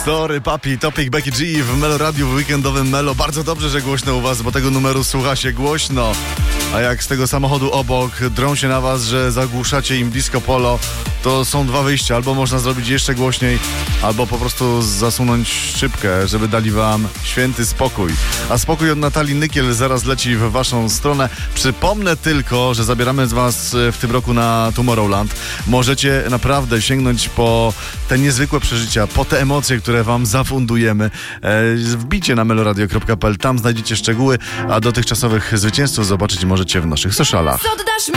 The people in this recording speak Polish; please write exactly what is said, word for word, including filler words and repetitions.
Sorry, papi, Topic, Becky G w Melo Radiu w weekendowym Melo. Bardzo dobrze, że głośno u was, bo tego numeru słucha się głośno. A jak z tego samochodu obok drą się na was, że zagłuszacie im disco polo, to są dwa wyjścia. Albo można zrobić jeszcze głośniej, albo po prostu zasunąć szybkę, żeby dali wam święty spokój. A spokój od Natalii Nykiel zaraz leci w waszą stronę. Przypomnę tylko, że zabieramy z was w tym roku na Tomorrowland. Możecie naprawdę sięgnąć po te niezwykłe przeżycia, po te emocje, które wam zafundujemy. Wbijcie na meloradio kropka p l, tam znajdziecie szczegóły, a dotychczasowych zwycięzców zobaczyć możecie w naszych socialach.